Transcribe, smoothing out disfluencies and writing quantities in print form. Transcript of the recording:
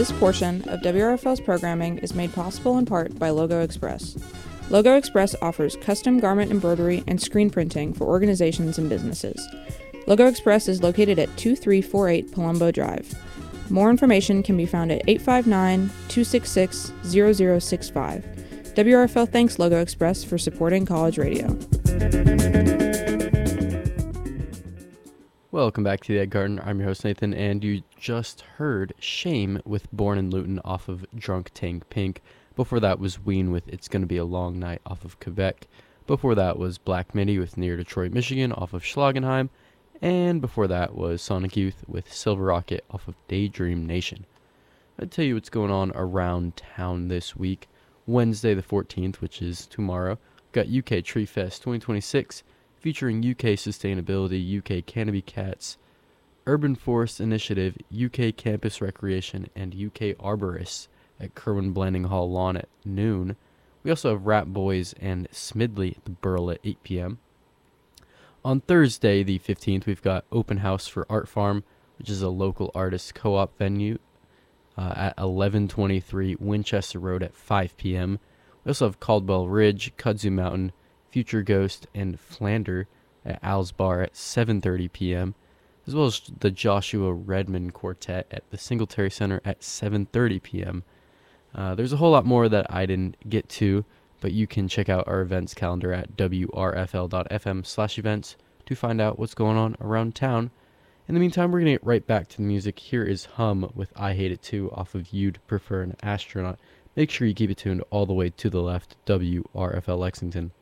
This portion of WRFL's programming is made possible in part by Logo Express. Logo Express offers custom garment embroidery and screen printing for organizations and businesses. Logo Express is located at 2348 Palumbo Drive. More information can be found at 859-266-0065. WRFL thanks Logo Express for supporting college radio. Welcome back to the Egg Garden. I'm your host Nathan, and you just heard Shame with Born in Luton off of Drunk Tank Pink. Before that was Ween with It's Gonna Be a Long Night off of Quebec. Before that was Black Midi with Near Detroit, Michigan off of Schlagenheim. And before that was Sonic Youth with Silver Rocket off of Daydream Nation. I'll tell you what's going on around town this week. Wednesday the 14th, which is tomorrow, got UK Tree Fest 2026 featuring UK Sustainability, UK Canopy Cats, Urban Forest Initiative, UK Campus Recreation, and UK Arborists at Kerwin Blanding Hall Lawn at noon. We also have Rat Boys and Smidley at the Burl at 8 p.m. On Thursday, the 15th, we've got Open House for Art Farm, which is a local artist co-op venue at 1123 Winchester Road at 5 p.m. We also have Caldwell Ridge, Kudzu Mountain, Future Ghost, and Flander at Al's Bar at 7:30 p.m., as well as the Joshua Redmond Quartet at the Singletary Center at 7:30 p.m. There's a whole lot more that I didn't get to, but you can check out our events calendar at wrfl.fm/events to find out what's going on around town. In the meantime, we're going to get right back to the music. Here is Hum with I Hate It Too off of You'd Prefer an Astronaut. Make sure you keep it tuned all the way to the left, WRFL Lexington.